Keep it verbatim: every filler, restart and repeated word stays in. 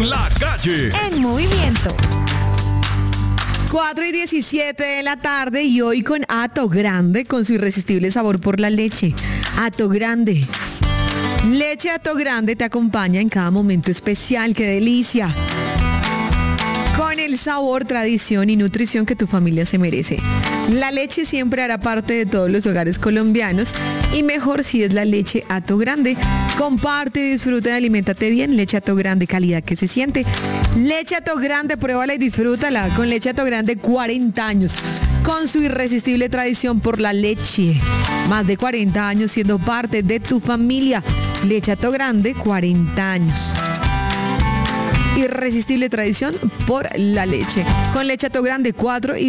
la calle. En movimiento. cuatro y diecisiete de la tarde y hoy con Hato Grande, con su irresistible sabor por la leche. Hato Grande. Leche Hato Grande te acompaña en cada momento especial. ¡Qué delicia! Con el sabor, tradición y nutrición que tu familia se merece. La leche siempre hará parte de todos los hogares colombianos y mejor si es la leche Hato Grande. Comparte, disfruta y aliméntate bien. Leche Hato Grande, calidad que se siente. Leche Hato Grande, pruébala y disfrútala. Con Leche Hato Grande, cuarenta años. Con su irresistible tradición por la leche. Más de cuarenta años siendo parte de tu familia. Leche Hato Grande, cuarenta años. Irresistible tradición por la leche. Con Leche Hato Grande, cuatro y